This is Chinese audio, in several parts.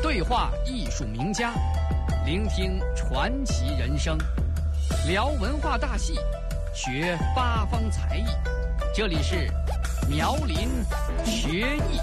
对话艺术名家，聆听传奇人生，聊文化大戏，学八方才艺。这里是苗林学艺。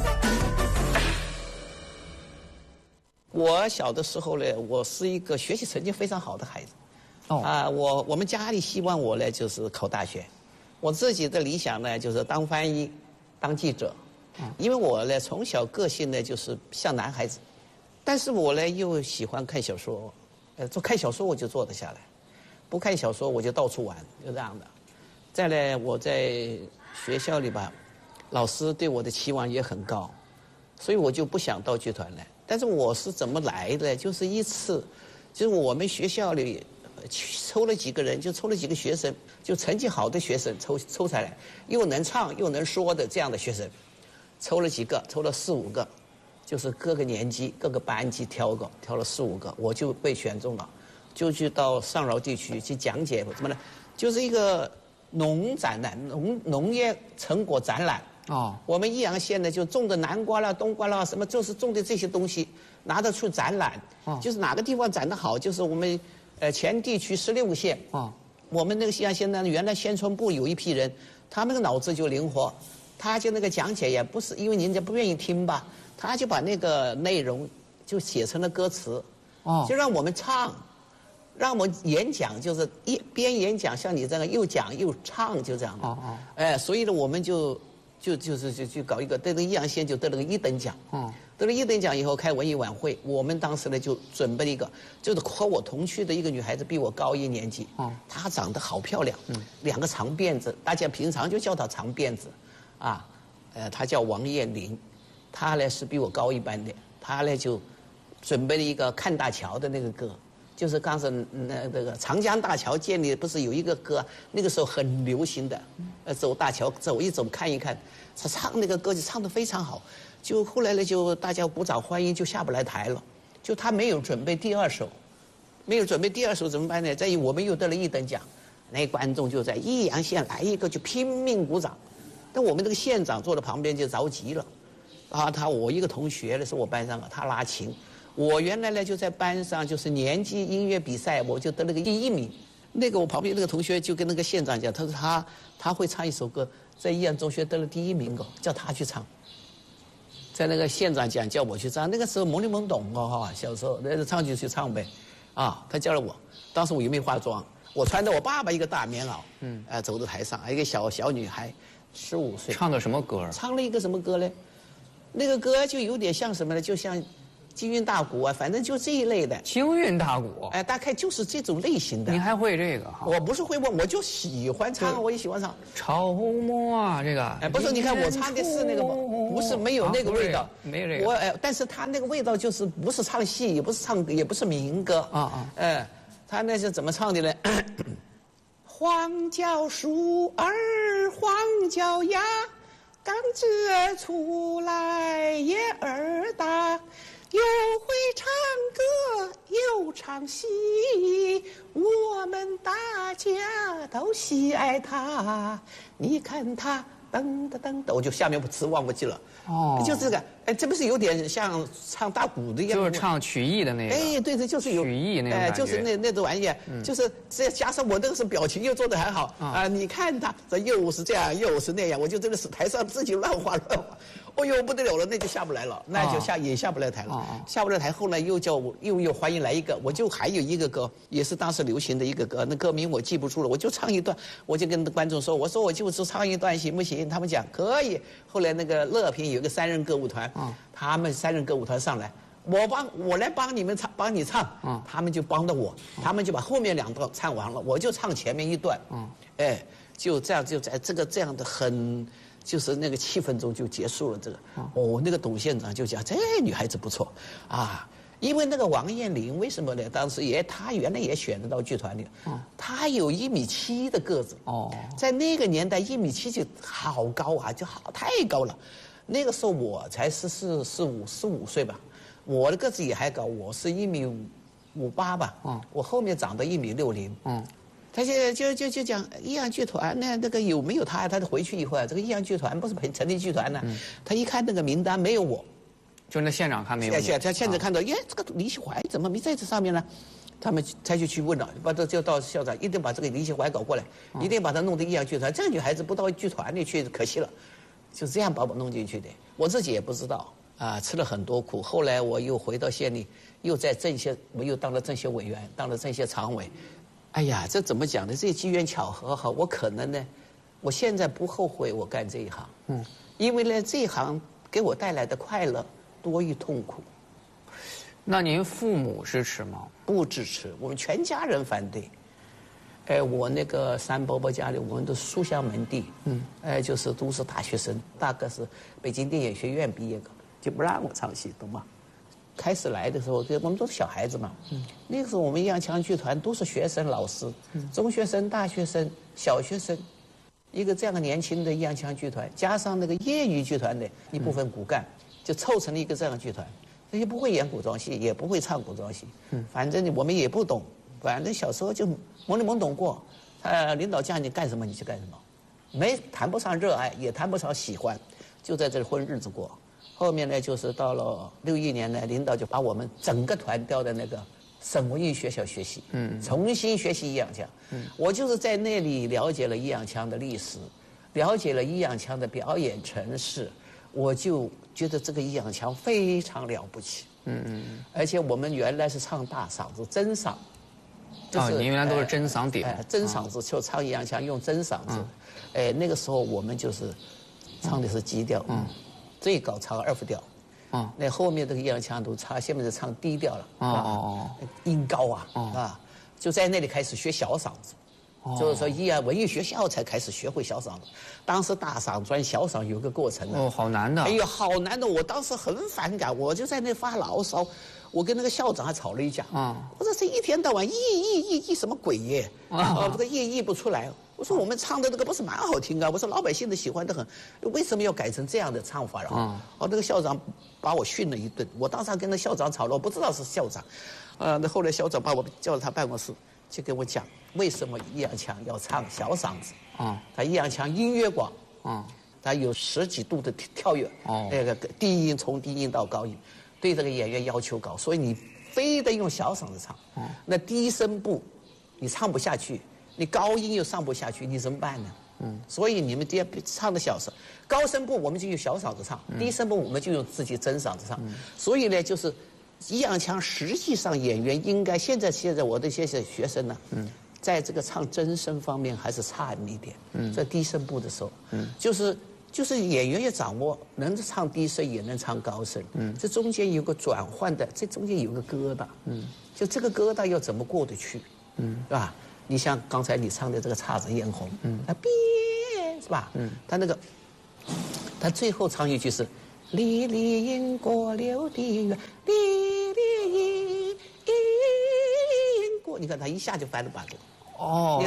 我小的时候呢，我是一个学习成绩非常好的孩子。我们家里希望我呢就是考大学，我自己的理想呢就是当翻译、当记者。因为我呢从小个性呢就是像男孩子，但是我呢又喜欢看小说，看小说我就坐得下来，不看小说我就到处玩，就这样的。再来我在学校里吧，老师对我的期望也很高，所以我就不想到剧团来。但是我是怎么来的？就是一次，就是我们学校里抽了几个人，就抽了几个学生，就成绩好的学生抽下来，又能唱又能说的这样的学生，抽了几个，抽了4、5个，就是各个年级各个班级挑了4、5个，我就被选中了，就去到上饶地区去讲解什么呢？就是一个农业成果展览。我们益阳县呢就种的南瓜啦、冬瓜啦，什么就是种的这些东西拿得出展览。就是哪个地方展得好，就是我们前地区16个县。我们那个益阳县呢，原来宣传部有一批人，他们的脑子就灵活，他就那个讲解也不是因为人家不愿意听吧，他就把那个内容就写成了歌词，就让我们唱。让我们演讲，就是一边演讲，像你这样又讲又唱，就这样。所以呢，我们就搞一个，得了益阳县就得了个1等奖。得了1等奖以后开文艺晚会，我们当时呢就准备了一个，就是和我同区的一个女孩子，比我高1年级。她长得好漂亮，2个长辫子，大家平常就叫她长辫子。她叫王艳玲，她呢是比我高一班的，她呢就准备了一个看大桥的那个歌。就是刚才那个长江大桥建立，不是有一个歌，那个时候很流行的，走大桥走一走看一看，他唱那个歌就唱得非常好，就后来呢就大家鼓掌欢迎，就下不来台了，就他没有准备第2首，怎么办呢？在我们又得了1等奖，那观众就在益阳县来一个就拼命鼓掌，但我们这个县长坐在旁边就着急了，我一个同学呢是我班上的，他拉琴。我原来呢就在班上，就是年级音乐比赛，我就得了个第1名。那个我旁边那个同学就跟那个县长讲，他说他会唱一首歌，在益阳中学得了第1名叫他去唱。在那个县长讲叫我去唱，那个时候懵里懵懂小时候那唱就去唱呗。他叫了我，当时我又没化妆，我穿着我爸爸一个大棉袄，走到台上，一个小女孩，15岁。 唱的什么歌？ 唱了一个什么歌呢？那个歌就有点像什么呢？就像京韵大鼓反正就这一类的。 京韵大鼓， 大概就是这种类型的。 您还会这个？ 我不是会问，我就喜欢唱，我也喜欢唱。 潮墨这个。 不是，你看我唱的是那个，不是没有那个味道， 没有这个。但是他那个味道就是不是唱戏，也不是民歌。他那是怎么唱的呢？黄椒树儿黄椒芽，刚子出来叶儿大。又会唱歌又唱戏，我们大家都喜爱他。你看他噔噔噔的，我就下面词忘不记了。就这个，这不是有点像唱大鼓的样子？ 就是唱曲艺的那个。 对，就是有曲艺那种感觉。 就是那种玩意，就是再加上我那个时候表情又做得很好你看他这又是这样又是那样，我就真的是台上自己乱画。哦呦不得了了，那就下不来了，那就也下不来台了。下不来台后呢，又叫我又欢迎来一个，我就还有一个歌，也是当时流行的一个歌，那歌名我记不住了，我就唱一段，我就跟观众说，我说我就是唱一段行不行？他们讲可以。后来那个乐平有一个3人歌舞团，他们3人歌舞团上来，我来帮你们唱，帮你唱，他们就帮着我，他们就把后面2段唱完了，我就唱前面1段，就这样就在这样的很。就是那个气氛中就结束了这个。那个董县长就讲这女孩子不错因为那个王艳玲为什么呢？当时她原来也选得到剧团里，她有1.7米的个子。在那个年代1.7米就好高就太高了。那个时候我才15岁吧，我的个子也还高，我是1.58米吧。我后面长到1.60米。他就讲益阳剧团呢，那个有没有他？他回去以后这个益阳剧团不是成立剧团呢？他一看那个名单没有我， 就是那县长看没有？ 他现在看到，耶，这个李喜怀怎么没在这上面呢？他们才去问了，就到校长一定把这个李喜怀搞过来，一定把他弄到益阳剧团。这个女孩子不到剧团里去，可惜了，就这样把我弄进去的。我自己也不知道啊，吃了很多苦。后来我又回到县里，又在政协，我又当了政协委员，当了政协常委。哎呀，这怎么讲呢？这机缘巧合哈，我可能呢，我现在不后悔我干这一行，因为呢，这一行给我带来的快乐多于痛苦。 那您父母支持吗？ 不支持，我们全家人反对。我那个三伯伯家里，我们都书香门第，就是都是大学生，大概是北京电影学院毕业的，就不让我唱戏，懂吗？开始来的时候，我们都是小孩子嘛，那个时候我们益阳腔剧团都是学生老师，中学生、大学生、小学生，一个这样的年轻的益阳腔剧团，加上那个业余剧团的一部分骨干，就凑成了一个这样的剧团。那些不会演古装戏，也不会唱古装戏，反正我们也不懂，反正小时候就懵里懵懂过。领导叫你干什么你就干什么，谈不上热爱，也谈不上喜欢，就在这里混日子过。后面呢，就是到了61年呢，领导就把我们整个团调的那个省文艺学校学习，重新学习益阳腔。我就是在那里了解了益阳腔的历史，了解了益阳腔的表演程式，我就觉得这个益阳腔非常了不起。而且我们原来是唱大嗓子真嗓， 您原来都是真嗓点， 真嗓子就唱益阳腔用真嗓子。那个时候我们就是唱的是基调，最高唱2副调。那后面这个益阳腔都唱，下面是唱低调了。音高啊，就在那里开始学小嗓子。就是说，益阳文艺学校才开始学会小嗓子。当时大嗓转小嗓有个过程的。 好难的。 哎呦，好难的！我当时很反感，我就在那发牢骚。我跟那个校长还吵了一架。我说这一天到晚译什么鬼耶？这个译不出来。我说我们唱的这个不是蛮好听啊？我说老百姓都喜欢得很，为什么要改成这样的唱法啊？那个校长把我训了一顿。我当时还跟那校长吵了，我不知道是校长。那后来校长把我叫到他办公室。就跟我讲为什么益阳腔要唱小嗓子他益阳腔音乐广他有10几度的跳跃那个低音从低音到高音，对这个演员要求高，所以你非得用小嗓子唱那低声部你唱不下去，你高音又上不下去，你怎么办呢？所以你们唱的小声，高声部我们就用小嗓子唱，低声部我们就用自己真嗓子唱。所以呢，就是益阳腔实际上演员应该现在我的一些学生呢，在这个唱真声方面还是差一点。在低声部的时候，就是演员要掌握能唱低声也能唱高声，这中间有个转换的，这中间有个疙瘩，就这个疙瘩要怎么过得去，是吧？你像刚才你唱的这个姹紫嫣红，他变是吧？他那个，他最后唱一句是。离离因果流的远，离离因果，你看他一下就翻了把子。